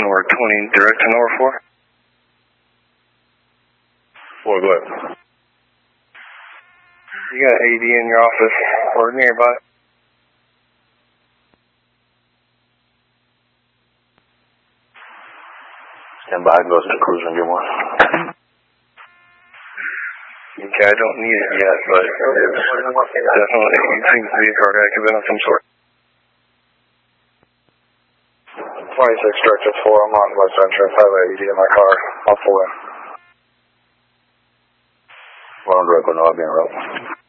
or 20 direct to Nora 4? 4, go ahead. You got AD in your office or nearby? Stand by, go to the cruiser and get one. Okay, I don't need it yet, but definitely it seems to be a cardiac event of some sort. 26 directed 4, I'm on West Entrance Highway, AD in my car. I'll pull in. Well, I'm direct, no, I'll be in route.